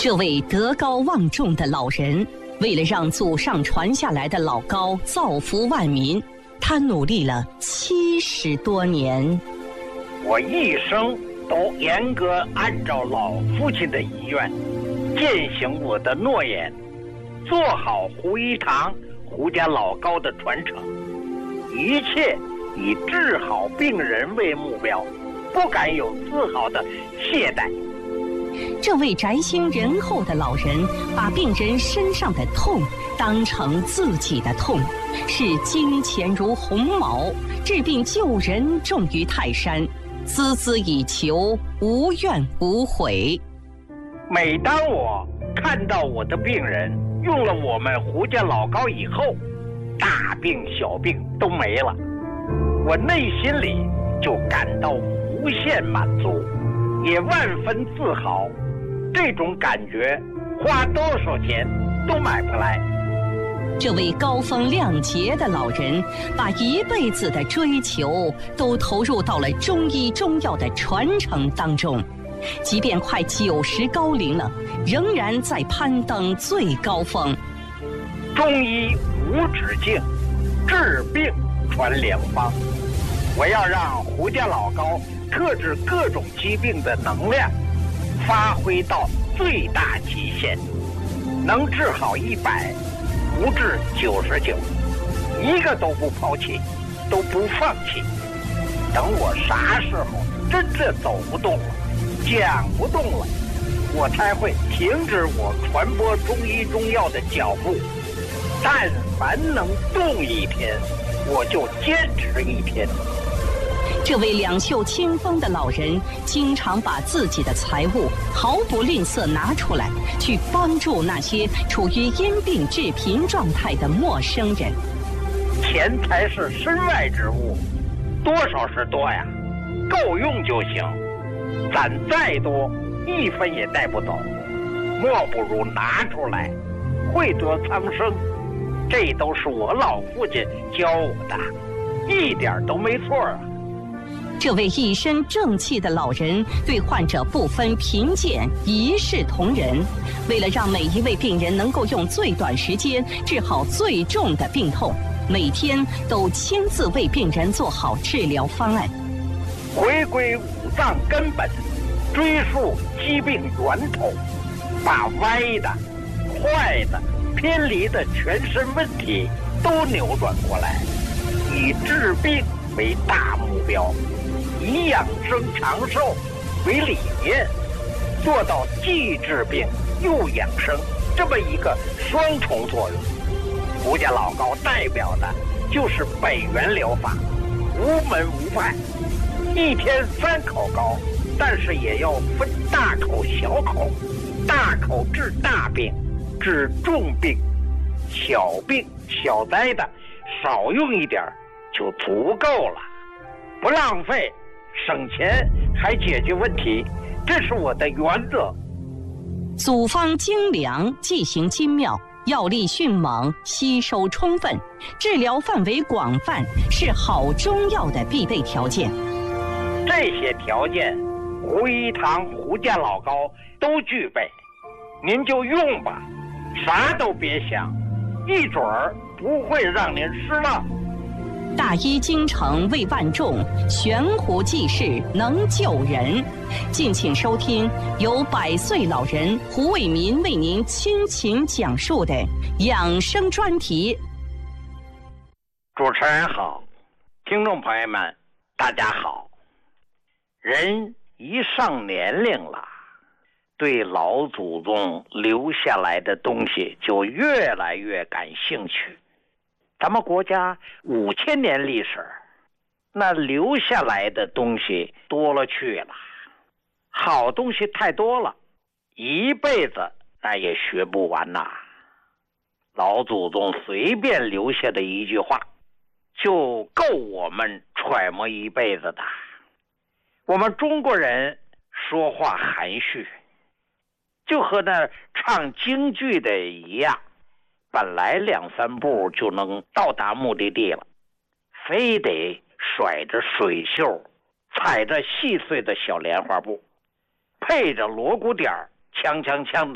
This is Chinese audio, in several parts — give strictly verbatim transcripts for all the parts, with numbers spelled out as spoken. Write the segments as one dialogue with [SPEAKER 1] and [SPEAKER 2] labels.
[SPEAKER 1] 这位德高望重的老人，为了让祖上传下来的老高造福万民，他努力了七十多年。
[SPEAKER 2] 我一生都严格按照老父亲的遗愿，践行我的诺言，做好胡一堂胡家老高的传承，一切以治好病人为目标，不敢有丝毫的懈怠。
[SPEAKER 1] 这位宅心仁厚的老人，把病人身上的痛当成自己的痛，视金钱如鸿毛，治病救人重于泰山，孜孜以求，无怨无悔。
[SPEAKER 2] 每当我看到我的病人用了我们胡家老高以后，大病小病都没了，我内心里就感到无限满足，也万分自豪。这种感觉花多少钱都买不来。
[SPEAKER 1] 这位高风亮节的老人，把一辈子的追求都投入到了中医中药的传承当中，即便快九十高龄了，仍然在攀登最高峰。
[SPEAKER 2] 中医无止境，治病传良方。我要让胡家老高特治各种疾病的能量发挥到最大极限，能治好一百，不治九十九，一个都不抛弃，都不放弃。等我啥时候真正走不动了，讲不动了，我才会停止我传播中医中药的脚步。但凡能动一天，我就坚持一天。
[SPEAKER 1] 这位两袖清风的老人，经常把自己的财物毫不吝啬拿出来，去帮助那些处于因病致贫状态的陌生人。
[SPEAKER 2] 钱财是身外之物，多少是多呀，够用就行。攒再多，一分也带不走，莫不如拿出来，惠泽苍生。这都是我老父亲教我的，一点都没错啊。
[SPEAKER 1] 这位一身正气的老人，对患者不分贫贱，一视同仁。为了让每一位病人能够用最短时间治好最重的病痛，每天都亲自为病人做好治疗方案。
[SPEAKER 2] 回归五脏根本，追溯疾病源头，把歪的、坏的、偏离的全身问题都扭转过来，以治病为大目标，以养生长寿为理念，做到既治病又养生这么一个双重作用。胡家老高代表的就是北元疗法，无门无派，一天三口高，但是也要分大口小口，大口治大病，治重病，小病小灾的少用一点就足够了，不浪费，省钱还解决问题，这是我的原则。
[SPEAKER 1] 组方精良，剂型精妙，药力迅猛，吸收充分，治疗范围广泛，是好中药的必备条件。
[SPEAKER 2] 这些条件，胡一堂胡家老高都具备，您就用吧，啥都别想，一准儿不会让您失望。
[SPEAKER 1] 大医精诚为万众，悬壶济世能救人。敬请收听由百岁老人胡卫民为您倾情讲述的养生专题。
[SPEAKER 2] 主持人好，听众朋友们大家好。人一上年龄了，对老祖宗留下来的东西就越来越感兴趣。咱们国家五千年历史，那留下来的东西多了去了，好东西太多了，一辈子那也学不完呐。老祖宗随便留下的一句话，就够我们揣摩一辈子的。我们中国人说话含蓄，就和那唱京剧的一样，本来两三步就能到达目的地了，非得甩着水袖，踩着细碎的小莲花步，配着锣鼓点，锵锵锵的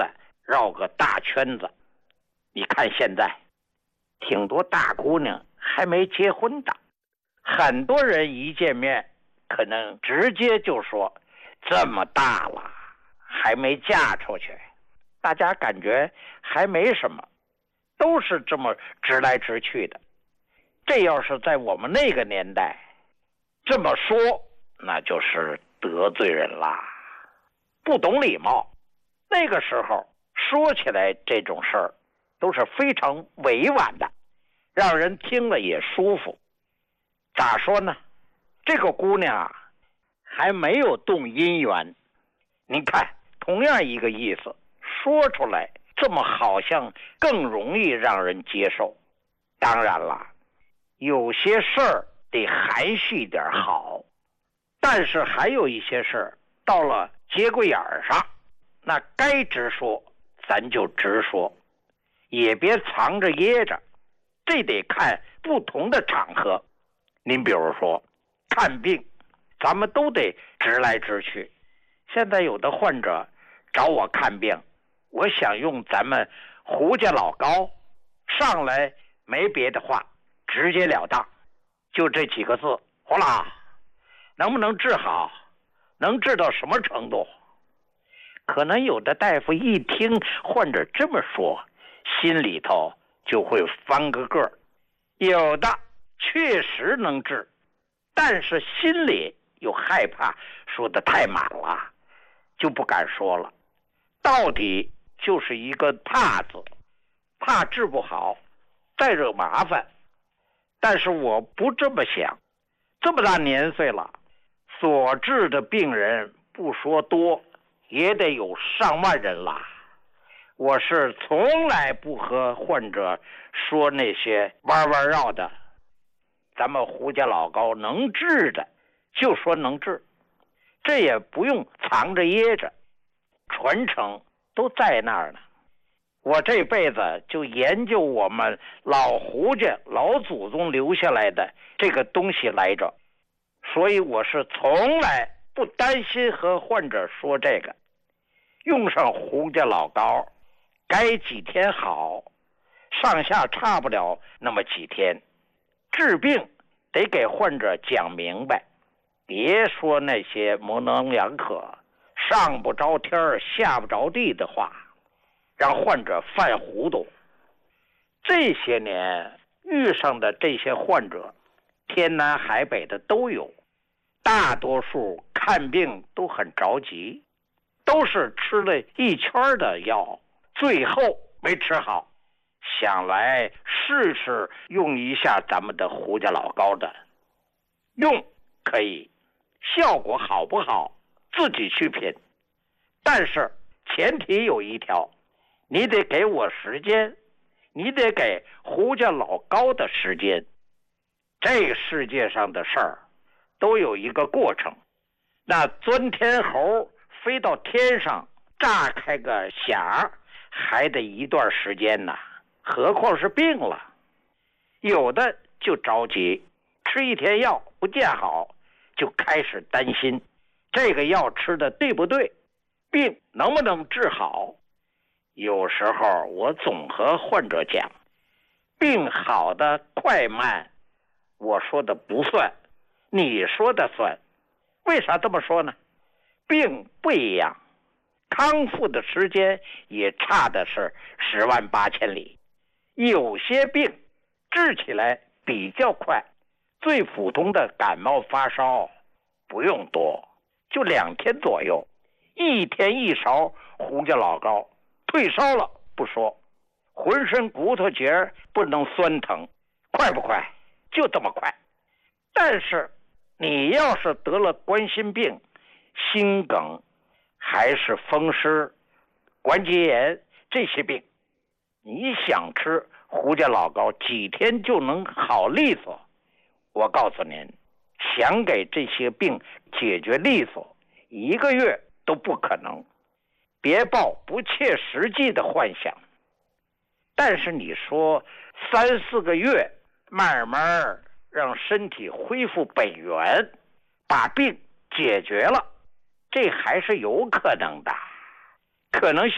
[SPEAKER 2] 绕个大圈子。你看现在挺多大姑娘还没结婚的，很多人一见面可能直接就说这么大了还没嫁出去，大家感觉还没什么，都是这么直来直去的。这要是在我们那个年代这么说，那就是得罪人啦，不懂礼貌。那个时候说起来这种事儿都是非常委婉的，让人听了也舒服。咋说呢，这个姑娘啊还没有动姻缘，您看同样一个意思说出来，这么好像更容易让人接受。当然了，有些事儿得含蓄点好，但是还有一些事儿到了节骨眼上，那该直说咱就直说，也别藏着掖着，这得看不同的场合。您比如说看病，咱们都得直来直去。现在有的患者找我看病，我想用咱们胡家老高，上来没别的话，直截了当，就这几个字，胡老能不能治好，能治到什么程度。可能有的大夫一听患者这么说，心里头就会翻个个儿。有的确实能治，但是心里又害怕说的太满了，就不敢说了。到底就是一个怕字，怕治不好再惹麻烦。但是我不这么想，这么大年岁了，所治的病人不说多也得有上万人了。我是从来不和患者说那些弯弯绕的，咱们胡家老高能治的就说能治，这也不用藏着掖着，传承都在那儿呢。我这辈子就研究我们老胡家老祖宗留下来的这个东西来着，所以我是从来不担心和患者说这个。用上胡家老高该几天好，上下差不了那么几天。治病得给患者讲明白，别说那些模棱两可上不着天下不着地的话，让患者犯糊涂。这些年遇上的这些患者天南海北的都有，大多数看病都很着急，都是吃了一圈的药，最后没吃好，想来试试用一下咱们的胡家老高的。用可以，效果好不好自己去品，但是前提有一条，你得给我时间，你得给胡家老高的时间。这世界上的事儿都有一个过程，那钻天猴飞到天上炸开个响还得一段时间呢，何况是病了。有的就着急，吃一天药不见好，就开始担心这个药吃的对不对，病能不能治好。有时候我总和患者讲，病好的快慢我说的不算，你说的算。为啥这么说呢？病不一样，康复的时间也差的是十万八千里。有些病治起来比较快，最普通的感冒发烧不用多，就两天左右，一天一勺胡家老高，退烧了不说，浑身骨头节不能酸疼，快不快？就这么快。但是你要是得了冠心病、心梗还是风湿、关节炎这些病，你想吃胡家老高几天就能好利索，我告诉您，想给这些病解决利索，一个月都不可能。别抱不切实际的幻想。但是你说三四个月慢慢让身体恢复本源，把病解决了，这还是有可能的，可能性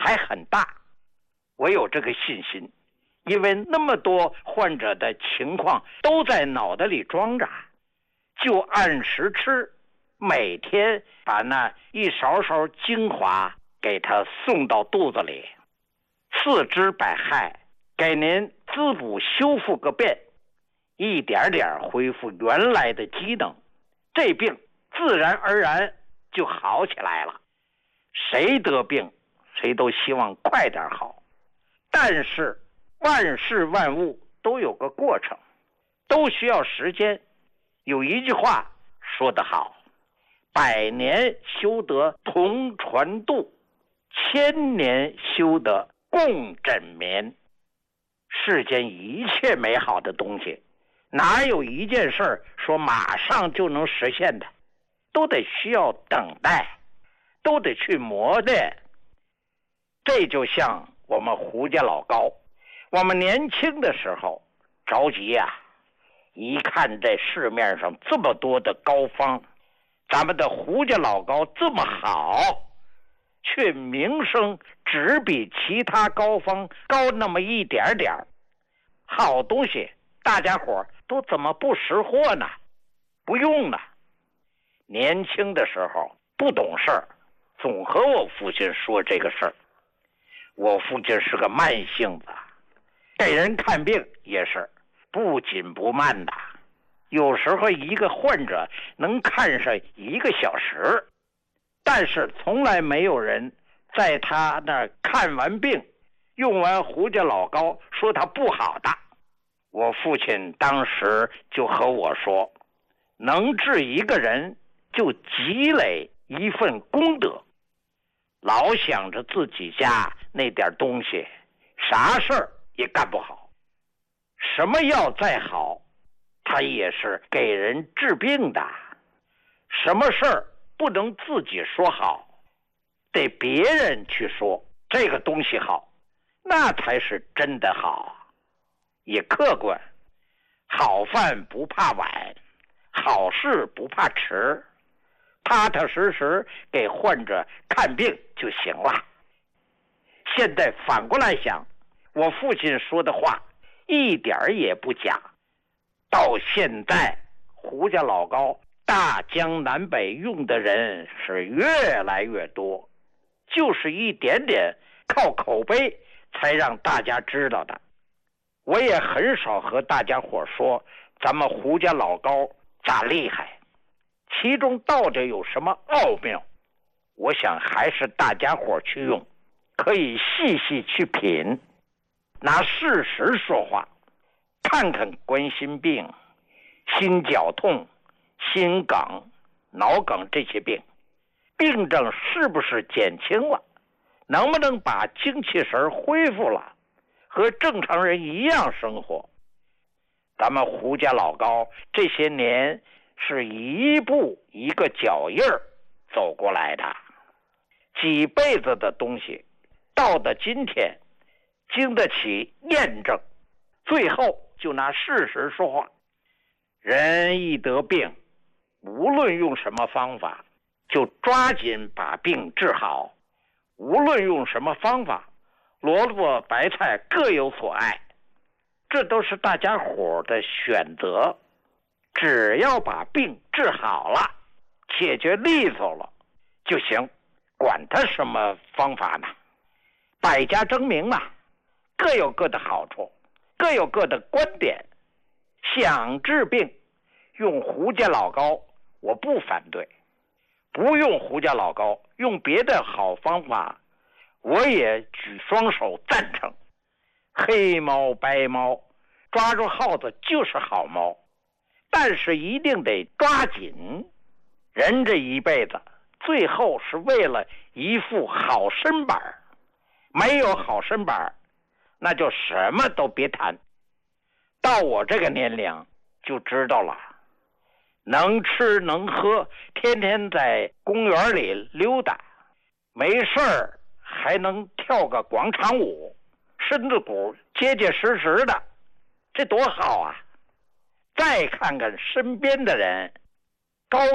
[SPEAKER 2] 还很大。我有这个信心，因为那么多患者的情况都在脑袋里装着，就按时吃，每天把那一勺勺精华给他送到肚子里，四肢百骸，给您滋补修复个遍，一点点恢复原来的机能，这病自然而然就好起来了。谁得病谁都希望快点好，但是万事万物都有个过程，都需要时间。有一句话说得好，百年修得同船渡，千年修得共枕眠。世间一切美好的东西，哪有一件事说马上就能实现的，都得需要等待，都得去磨练。这就像我们胡家老高，我们年轻的时候着急呀、啊，一看这市面上这么多的膏方，咱们的胡家老高这么好，却名声只比其他膏方高那么一点点，好东西大家伙都怎么不识货呢？不用呢。年轻的时候不懂事儿，总和我父亲说这个事儿。我父亲是个慢性子，给人看病也是不紧不慢的，有时候一个患者能看上一个小时，但是从来没有人在他那儿看完病用完胡家老膏说他不好的。我父亲当时就和我说，能治一个人就积累一份功德，老想着自己家那点东西，啥事儿也干不好。什么药再好，它也是给人治病的。什么事儿不能自己说好，得别人去说这个东西好，那才是真的好，也客观。好饭不怕晚，好事不怕迟，踏踏实实给患者看病就行了。现在反过来想，我父亲说的话一点也不假。到现在胡家老膏大江南北用的人是越来越多，就是一点点靠口碑才让大家知道的。我也很少和大家伙说咱们胡家老膏咋厉害，其中到底有什么奥妙，我想还是大家伙去用，可以细细去品，拿事实说话，看看冠心病、心绞痛、心梗、脑梗这些病，病症是不是减轻了，能不能把精气神恢复了，和正常人一样生活。咱们胡家老膏这些年是一步一个脚印儿走过来的，几辈子的东西到了今天经得起验证，最后就拿事实说话。人一得病，无论用什么方法，就抓紧把病治好，无论用什么方法，萝卜白菜各有所爱，这都是大家伙的选择。只要把病治好了，解决利索了就行，管他什么方法呢？百家争鸣嘛，各有各的好处，各有各的观点。想治病用胡家老膏我不反对，不用胡家老膏用别的好方法我也举双手赞成。黑猫白猫抓住耗子就是好猫，但是一定得抓紧。人这一辈子最后是为了一副好身板，没有好身板那就什么都别谈。到我这个年龄就知道了，能吃能喝，天天在公园里溜达，没事儿还能跳个广场舞，身子骨结结实实的，这多好啊！再看看身边的人，